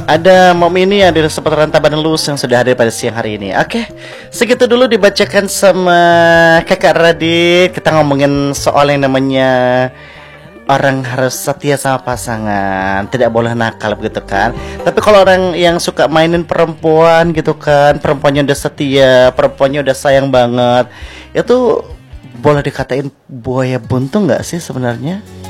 ada Mom ini yang dari seputaran Tapanulus yang sudah hadir pada siang hari ini. Oke, segitu dulu dibacakan sama kakak Radit. Kita ngomongin soal yang namanya orang harus setia sama pasangan, tidak boleh nakal begitu kan. Tapi kalau orang yang suka mainin perempuan gitu kan, perempuannya udah setia, perempuannya udah sayang banget, itu boleh dikatain buaya buntung nggak sih sebenarnya?